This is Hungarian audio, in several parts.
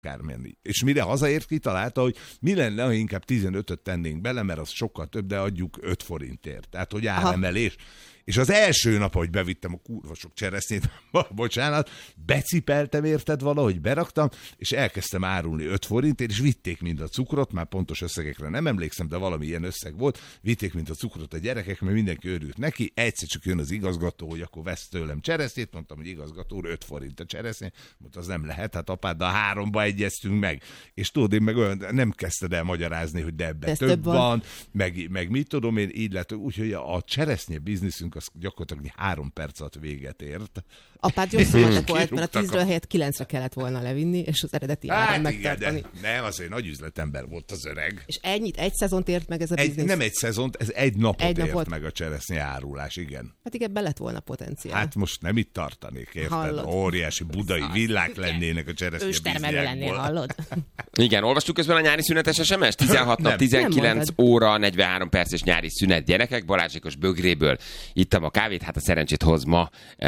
menni. És mire hazaért, kitalálta, hogy mi lenne, ha inkább 15-öt tennénk bele, mert az sokkal több, de adjuk 5 forintért. Tehát, hogy áremelés. És az első nap, hogy bevittem a kurva sok cseresznyét, bocsánat, becipeltem érted valahogy, beraktam, és elkezdtem árulni 5 forintért, és vitték mind a cukrot, már pontos összegekre nem emlékszem, de valami ilyen összeg volt, vitték mind a cukrot a gyerekek, mert mindenki örült neki, egyszer csak jön az igazgató, hogy akkor vesz tőlem cseresznyét, mondtam, hogy igazgató úr, 5 forint a cseresznye, mondta, az nem lehet, hát apáddal 3-ba egyeztünk meg. És tudod, én meg olyan, nem kezdted el magyarázni, hogy de ebben több van, meg mit tudom én, így lett, úgyhogy a cseresznye bizniszünk az gyakorlatilag 3 perc alatt véget ért. Apád jó szóval volt, mert a 10-ről helyett 9-re kellett volna levinni, és az eredeti áron megtartani. Nem, azért nagy üzletember volt az öreg. És egy szezont ért meg ez a biznisz? Nem egy szezont, ez egy napot ért meg a cseresznye árulás, igen. Hát igen, be lett volna potenciál. Hát most nem itt tartanék, érted? Hallod. Óriási budai villák lennének a cseresznye őstermelő lennél, hallod? Igen, olvastuk közben a nyári szünetes SMS? 16 nap, 19 óra, 43 perces nyári szünet, gyerekek, Balázsékos bögréből ittam a kávét, hát a szerencsét hoz ma,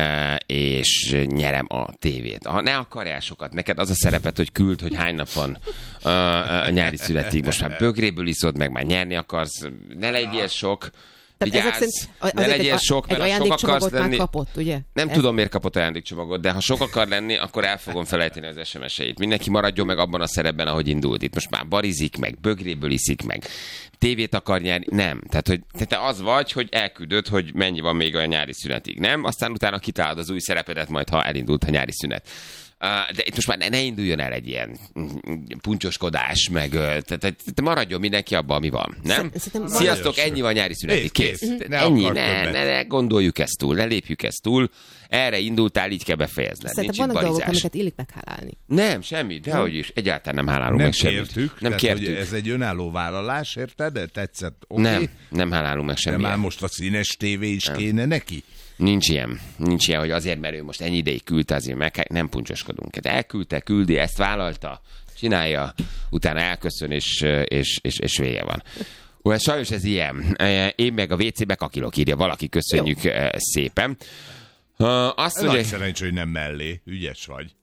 és nyerem a tévét. Ha ne akarjál sokat, neked az a szerepet, hogy küld, hogy hány nap van a nyári szünetig. Most már bögréből iszod, meg már nyerni akarsz, ne legyél sok. Vigyázz, ne legyél sok, mert ha sok akarsz lenni... kapott, ugye? Nem tudom, miért kapott ajándékcsomagot, de ha sok akar lenni, akkor el fogom felejteni az SMS-eit. Mindenki maradjon meg abban a szerepben, ahogy indult. Itt most már barizik, meg bögréből iszik, meg tévét akar nyerni. Nem. Tehát, hogy te az vagy, hogy elküldöd, hogy mennyi van még a nyári szünetig. Nem? Aztán utána kitálod az új szerepedet, majd ha elindult a nyári szünet. De itt most már ne induljon el egy ilyen puncsoskodás, meg tehát maradjon mindenki abban, ami van, nem? Sziasztok, ennyi van nyári szünetig, kész. Ennyi, ne gondoljuk ezt túl, ne lépjük ezt túl. Erre indultál, így kell befejezned. Szerintem vannak dolgok, amiket illik meghálálni. Nem, semmi, dehogy is. Egyáltalán nem hálálunk meg semmit. Nem kértük. Ez egy önálló vállalás, érted? De tetszett, okay. Nem hálálunk meg semmit. De már most a színes tévé is kéne neki? Nincs ilyen, hogy azért, mert ő most ennyi ideig küldte, azért meg nem puncsoskodunk. Elküldte, küldi, ezt vállalta, csinálja, utána elköszön, és vége van. Olyan sajnos ez ilyen. Én meg a WC-be kakilok, írja valaki, köszönjük szépen. Azt mondja, nagy szerencsé, hogy nem mellé, ügyes vagy.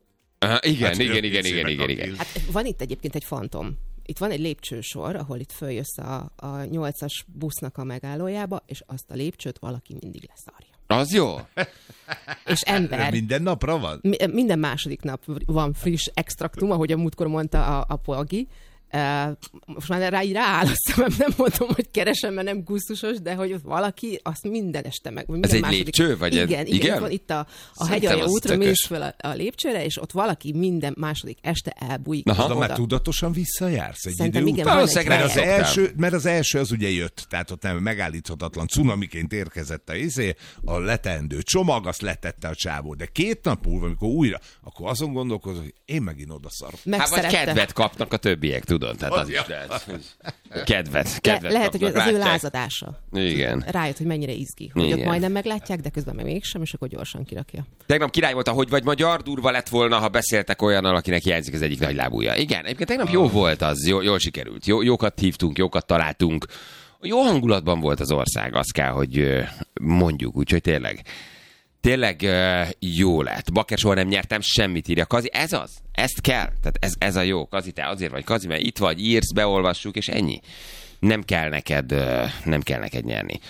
Igen. Hát van itt egyébként egy fantom. Itt van egy lépcsősor, ahol itt följössz a 8-as busznak a megállójába, és azt a lépcsőt valaki mindig leszarja. Az jó. És ember. Minden napra van? Minden második nap van friss extraktum, ahogy a múltkor mondta a Polgi. Most már rááll a szemem, nem mondom, hogy keresem, mert nem gusztusos, de hogy valaki azt minden este meg. Minden ez egy lépcső? Vagy igen? Van itt a Hegyalja útra, mész fel a lépcsőre, és ott valaki minden második este elbújik. De már tudatosan visszajársz egy szerintem idő igen, után. Mert az első az ugye jött, tehát ott nem megállíthatatlan cunamiként érkezett a leteendő csomag, azt letette a csávó. De 2 nap múlva, amikor újra, akkor azon gondolkozom, hogy én megint odaszarok. Hát vagy kedvet kapnak a többiek, tudod? Tehát az is lehet. Kedvet lehet, hogy az ő lázadása. Igen. Rájött, hogy mennyire izgi. Hogy ott majdnem meglátják, de közben meg mégsem, és akkor gyorsan kirakja. Tegnap király volt, ahogy vagy magyar, durva lett volna, ha beszéltek olyannal, akinek hiányzik az egyik nagy lábúja. Igen, egyébként tegnap jó volt az, jól sikerült. Jókat hívtunk, jókat találtunk. Jó hangulatban volt az ország, azt kell, hogy mondjuk, úgyhogy tényleg jó lett. Bakker soha nem nyertem semmit, írja Kazi. Ez az? Ezt kell? Tehát ez a jó. Kazi, te azért vagy Kazi, mert itt vagy, írsz, beolvassuk, és ennyi. Nem kell neked nyerni.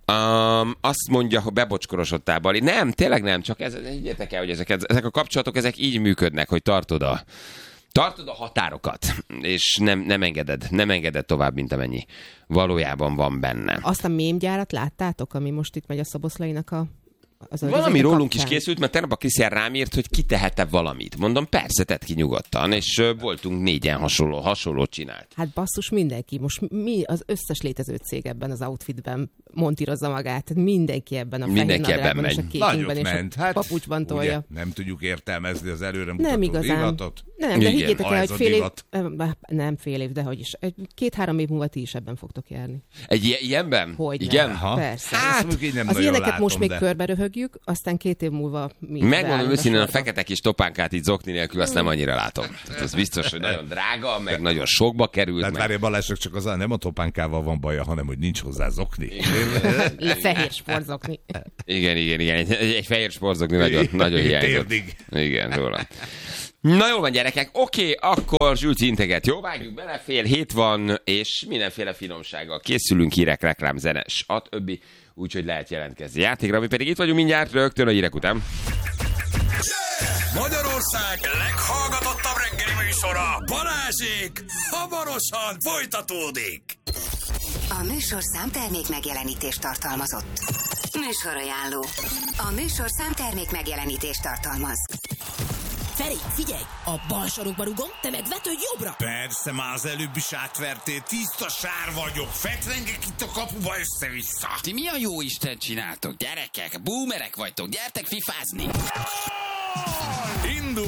Azt mondja, hogy bebocskorosodtál, Bali. Nem, tényleg nem, csak higgyetek el, hogy ezek a kapcsolatok, ezek így működnek, hogy tartod a határokat, és nem engeded tovább, mint amennyi valójában van benne. Azt a mémgyárat láttátok, ami most itt megy a Szoboszlainak valami rólunk is készült, mert tegnap a Krisztián rám írt, hogy ki tehette valamit. Mondom, persze, tedd ki nyugodtan, és voltunk 4-en hasonlót csinált. Hát basszus, mindenki. Most az összes létező cég ebben az outfitben montírozza magát. Tehát mindenki ebben a fehér nadrágban és a kékingben és a papucsban tolja. Ugye, nem tudjuk értelmezni az előre mutató divatot. Nem, de higgyétek el, hogy fél év, de hogy is. 2-3 év múlva ti is ebben fogtok járni. Egy ilyenben? Hogy igen? Persze. Hát, az ilyeneket most még körbe röhögjük, aztán 2 év múlva mi. Megmondom őszintén, a fekete kis topánkát így zokni nélkül, azt nem annyira látom. Ez biztos, hogy nagyon drága, meg nagyon sokba került. Tehát várja, Balázsnak csak nem a topánkával van baja, hanem hogy nincs hozzá zokni. Fehér sportzokni. Igen. Egy fehér sportzokni nagyon hiányzott. Igen, róla. Na jó van, gyerekek, oké, akkor Zsülci integet, jó? Vágjuk bele, 6:30 van, és mindenféle finomsággal készülünk, hírek, reklám, zene, stb. Úgyhogy lehet jelentkezni játékra, mi pedig itt vagyunk mindjárt rögtön a hírek után. Magyarország leghallgatottabb reggeli műsora, Balázsék, hamarosan folytatódik. A műsor számtermék megjelenítést tartalmazott. Műsorajánló. A műsor számtermék megjelenítést tartalmaz. Feri, figyelj! A bal sarokba rugom, te meg vetődj jobbra! Persze, már az előbb is átvertél, tiszta sár vagyok, fetrengek itt a kapuba össze-vissza. Ti mi a jó Isten csináltok, gyerekek? Boomerek vagytok, gyertek fifázni! Indul